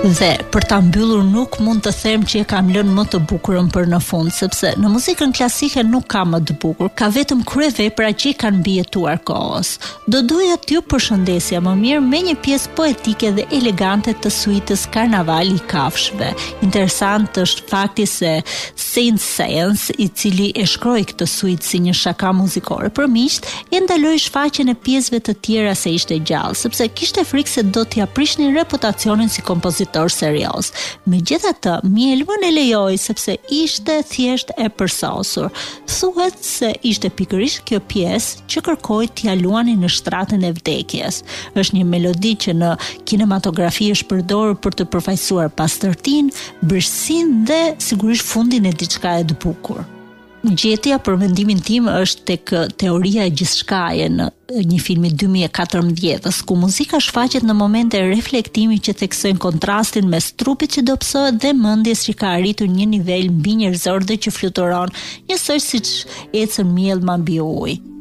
Dhe për ta mbyllur nuk mund të them që e kam lënë më të bukurën për në fund, sepse në muzikën klasike nuk ka më të bukur, ka vetëm kryevepra që i kanë mbijetuar kohës. Do doja t'ju përshëndesja më mirë me një pjesë poetike dhe elegante të suitës Karnavali i Kafshëve. Interesant është fakti se Saint Science, i cili e shkroi këtë suitë si një shaka muzikore për miqt, e ndaloi shfaqjen e pjesëve të tjera se ishte gjallë, sepse kishte frikë se do t'ia prishnin reputacionin si kompozitor serioz. Megjithatë, Mielmën e lejoi sepse ishte thjesht e përsosur. Thuhet se ishte pikërisht kjo pjesë që kërkoi t'ia luani në shtratën e vdekjes. Është një melodi që në kinematografi është përdorur për të përfaqësuar pastërtinë, bërësinë dhe sigurisht fundin e diçka e të bukur. Gjetja për mendimin tim është tek Teoria e gjithçkaje në një film i 2014, ku muzika shfaqet në momente reflektimi që theksojnë kontrastin mes trupit që dobësohet dhe mendjes që ka arritur një nivel mbi njerëzor dhe që fluturon, njësoj siç ecën mielma mbi ujë.